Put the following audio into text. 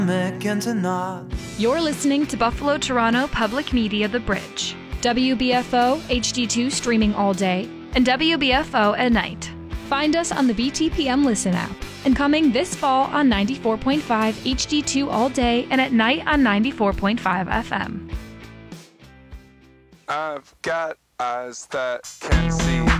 You're listening to Buffalo Toronto Public Media The Bridge, WBFO HD2 streaming all day, and WBFO at night. Find us on the BTPM Listen app, and coming this fall on 94.5 HD2 all day and at night on 94.5 FM. I've got eyes that can see.